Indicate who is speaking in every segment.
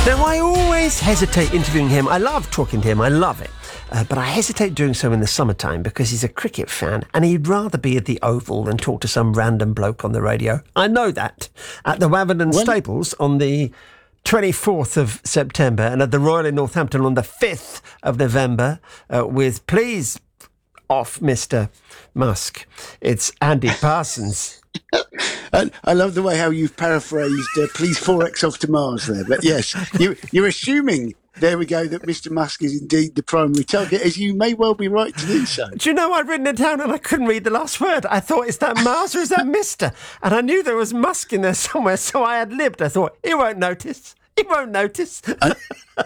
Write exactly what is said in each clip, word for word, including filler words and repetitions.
Speaker 1: Now, I always hesitate interviewing him. I love talking to him. I love it. Uh, but I hesitate doing so in the summertime because he's a cricket fan and he'd rather be at the Oval than talk to some random bloke on the radio. I know that. At the Wavendon
Speaker 2: When-
Speaker 1: Stables on the twenty-fourth of September and at the Royal in Northampton on the fifth of November uh, with Please Off Mister Musk. It's Andy Parsons.
Speaker 2: And I love the way how you've paraphrased uh, Please four X off to Mars there. But yes, you, you're assuming, there we go, that Mister Musk is indeed the primary target, as you may well be right to do so.
Speaker 1: Do you know, I'd written it down and I couldn't read the last word. I thought, is that Mars or is that Mister? And I knew there was Musk in there somewhere, so I had lived. I thought, he won't notice. He won't notice.
Speaker 2: I,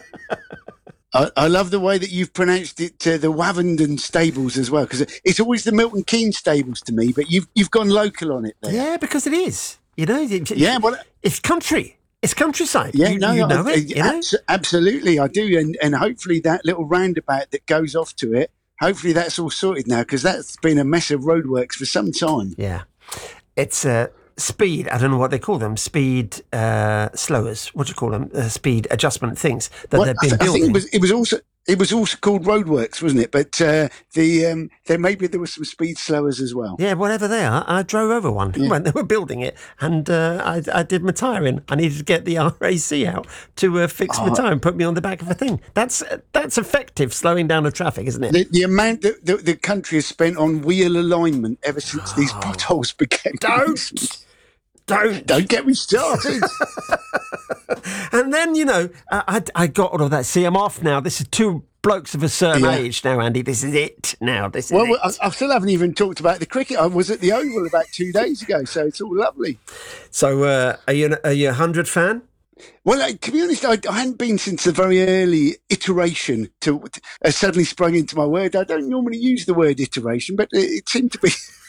Speaker 2: I, I love the way that you've pronounced it, uh, the Wavendon Stables as well, because it's always the Milton Keynes Stables to me, but you've you've gone local on it there.
Speaker 1: Yeah, because it is. You know, it,
Speaker 2: Yeah, well,
Speaker 1: it's country. It's countryside.
Speaker 2: yeah,
Speaker 1: you,
Speaker 2: no,
Speaker 1: you know
Speaker 2: I,
Speaker 1: it. You know?
Speaker 2: abs- absolutely, I do, and and hopefully that little roundabout that goes off to it, hopefully that's all sorted now, because that's been a mess of roadworks for some time.
Speaker 1: Yeah, it's uh, speed. I don't know what they call them. Speed uh, slowers. What do you call them? Uh, speed adjustment things that
Speaker 2: Well,
Speaker 1: they've
Speaker 2: I,
Speaker 1: been
Speaker 2: th- I
Speaker 1: building.
Speaker 2: think it was it was also it was also called roadworks, wasn't it? But uh, the um, there maybe there were some speed slowers as well.
Speaker 1: Yeah, whatever they are. I drove over one
Speaker 2: Yeah.
Speaker 1: when they were building it, and uh, I, I did my tyring. I needed to get the R A C out to uh, fix my
Speaker 2: Oh.
Speaker 1: tyre and put me on the back of a thing. That's that's effective slowing down the traffic, isn't it?
Speaker 2: The, the amount that the, the country has spent on wheel alignment ever since these potholes began.
Speaker 1: Don't. Don't.
Speaker 2: Don't get me started.
Speaker 1: And then, you know, I, I, I got all of that. See, I'm off now. This is two blokes of a certain
Speaker 2: Yeah.
Speaker 1: age now, Andy. This is it now. This is
Speaker 2: Well,
Speaker 1: it.
Speaker 2: I, I still haven't even talked about the cricket. I was at the Oval about two days ago, so it's all lovely.
Speaker 1: So, uh, are you an, are you a hundred fan?
Speaker 2: Well, uh, to be honest, I, I hadn't been since the very early iteration to uh, suddenly sprung into my word. I don't normally use the word iteration, but it, it seemed to be